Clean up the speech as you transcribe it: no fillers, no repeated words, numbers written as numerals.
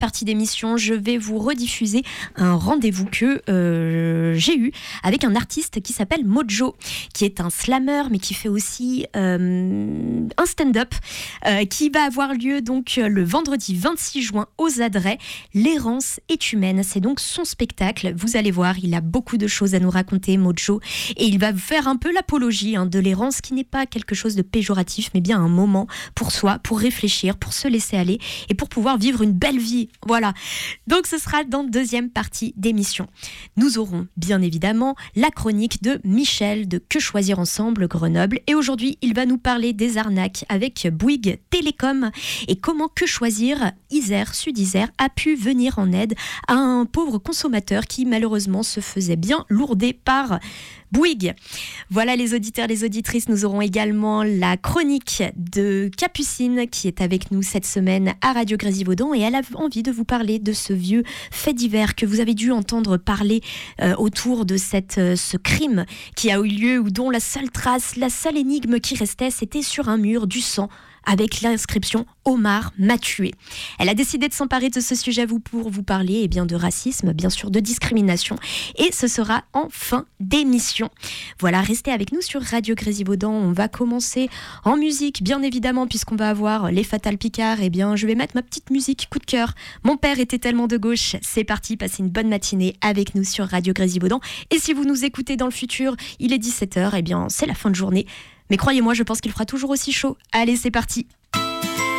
partie d'émission, je vais vous rediffuser un rendez-vous que j'ai eu avec un artiste qui s'appelle Mojo, qui est un slammer, mais qui fait aussi un stand-up, qui va avoir lieu donc le vendredi 26 juin aux Adrets. L'errance est humaine, c'est donc son spectacle. Vous allez voir, il a beaucoup de choses à nous raconter, Mojo, et il va faire un peu l'apologie de l'errance, qui n'est pas quelque chose de péjoratif, mais bien un moment pour soi, pour réfléchir, pour se laisser aller et pour pouvoir vivre une belle vie. Voilà. Donc ce sera dans la deuxième partie d'émission. Nous aurons bien évidemment la chronique de Michel de Que choisir ensemble Grenoble. Et aujourd'hui, il va nous parler des arnaques avec Bouygues Télécom et comment Que choisir Isère, Sud-Isère, a pu venir en aide à un pauvre consommateur qui malheureusement se faisait bien lourder par Bouygues. Voilà les auditeurs, les auditrices, nous aurons également la chronique de Capucine qui est avec nous cette semaine à Radio Grésivaudan, et elle a envie de vous parler de ce vieux fait divers que vous avez dû entendre parler autour de ce crime qui a eu lieu, ou dont la seule trace, la seule énigme qui restait, c'était sur un mur du sang avec l'inscription « Omar m'a tué ». Elle a décidé de s'emparer de ce sujet pour vous parler de racisme, bien sûr, de discrimination, et ce sera en fin d'émission. Voilà, restez avec nous sur Radio Grésivaudan. On va commencer en musique, bien évidemment, puisqu'on va avoir les Fatal Picard. Je vais mettre ma petite musique coup de cœur. Mon père était tellement de gauche. C'est parti, passez une bonne matinée avec nous sur Radio Grésivaudan. Et si vous nous écoutez dans le futur, il est 17h, c'est la fin de journée. Mais croyez-moi, je pense qu'il fera toujours aussi chaud. Allez, c'est parti!